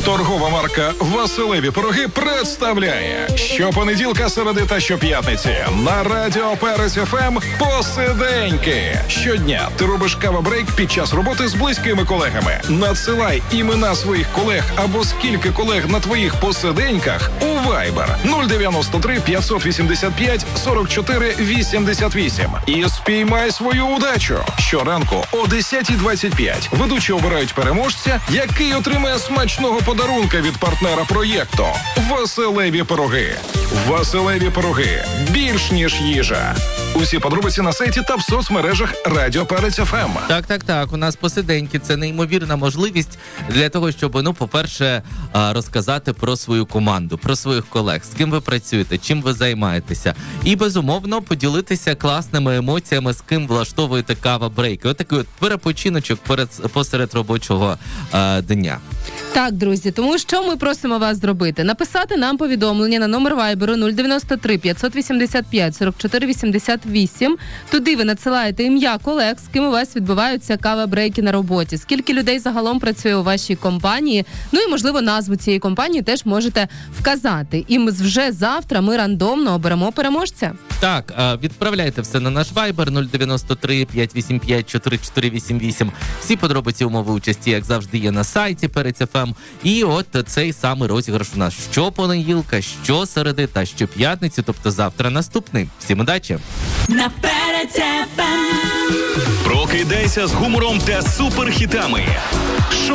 Торгова марка «Василеві пироги» представляє щопонеділка, середи та щоп'ятниці на Радіо Перець ФМ «Посиденьки». Щодня ти робиш кава-брейк під час роботи з близькими колегами. Надсилай імена своїх колег або скільки колег на твоїх посиденьках у Viber 093 585 44 88 і спіймай свою удачу. Щоранку о 10:25 ведучі обирають переможця, який отримає смачного подарунка від партнера проєкту «Василеві пироги». «Василеві пироги» – більш ніж їжа. Усі подробиці на сайті та в соцмережах Радіо Перець ФМ. Так. У нас посиденьки. Це неймовірна можливість для того, щоб, по-перше, розказати про свою команду, про своїх колег, з ким ви працюєте, чим ви займаєтеся. І, безумовно, поділитися класними емоціями, з ким влаштовуєте кава-брейки. Отакий от перепочиночок посеред робочого дня. Так, друзі, тому що ми просимо вас зробити? Написати нам повідомлення на номер Вайберу 093 585 44 88. Туди ви надсилаєте ім'я колег, з ким у вас відбуваються кава-брейки на роботі. Скільки людей загалом працює у вашій компанії. Ну і, можливо, назву цієї компанії теж можете вказати. І вже завтра ми рандомно оберемо переможця. Так, відправляйте все на наш Вайбер 093 585 4488. Всі подробиці умови участі, як завжди, є на сайті Перець ФМ. І от цей самий розіграш у нас щопонеділка, щосереди та щоп'ятниці, тобто завтра наступний. Всім удачі! На Перець ФМ. Прокидайся з гумором та суперхітами.